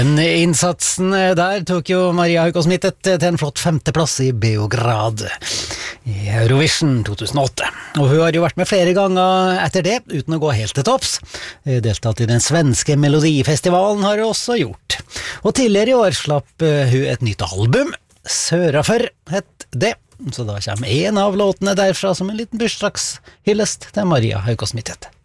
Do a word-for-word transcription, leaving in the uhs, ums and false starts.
Den innsatsen der tok jo Maria Haukås-Mittet til en flott femteplass i Beograd i Eurovision to tusen og åtte. Og hun har jo vært med flere ganger etter det, uten å gå helt til topps. Deltatt i den svenske Melodifestivalen har hun også gjort. Og tidligere i år slapp hun et nytt album, Sørafor het det. Så da kommer en av låtene derfra som en liten bursdagshyllest til Maria Haukås-Mittet.